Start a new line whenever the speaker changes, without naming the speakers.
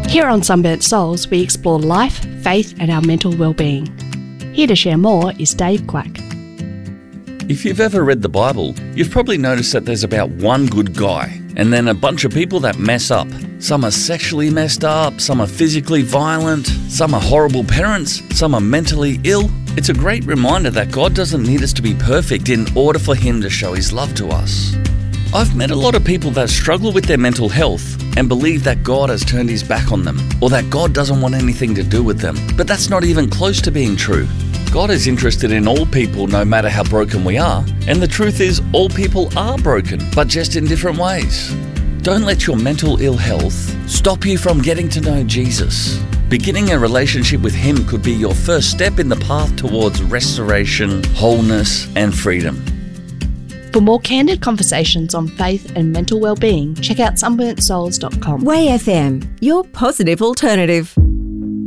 Here on Sunburnt Souls, we explore life, faith and our mental well-being. Here to share more is Dave Quack.
If you've ever read the Bible, you've probably noticed that there's about one good guy and then a bunch of people that mess up. Some are sexually messed up, some are physically violent, some are horrible parents, some are mentally ill. It's a great reminder that God doesn't need us to be perfect in order for Him to show His love to us. I've met a lot of people that struggle with their mental health and believe that God has turned His back on them or that God doesn't want anything to do with them. But that's not even close to being true. God is interested in all people no matter how broken we are, and the truth is all people are broken, but just in different ways. Don't let your mental ill health stop you from getting to know Jesus. Beginning a relationship with Him could be your first step in the path towards restoration, wholeness, and freedom.
For more candid conversations on faith and mental well-being, check out sunburntsouls.com.
Way FM, your positive alternative.